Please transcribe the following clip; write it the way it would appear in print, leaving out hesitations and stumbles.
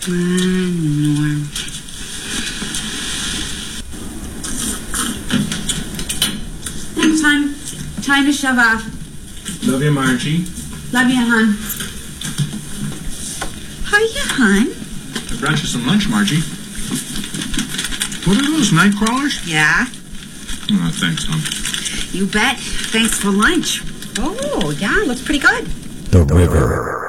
Norm. Time to shove off. Love you, Margie. Love you, hon. Hiya, hon. I brought you some lunch, Margie. What are those, night crawlers? Yeah? Oh, thanks, hon. You bet. Thanks for lunch. Oh, yeah, looks pretty good. The River.